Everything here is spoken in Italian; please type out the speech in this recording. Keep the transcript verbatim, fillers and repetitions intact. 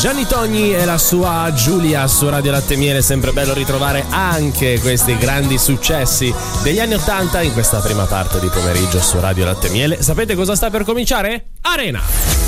Gianni Togni e la sua Giulia su Radio Latte Miele. Sempre bello ritrovare anche questi grandi successi degli anni ottanta in questa prima parte di pomeriggio su Radio Latte Miele. Sapete cosa sta per cominciare? Arena!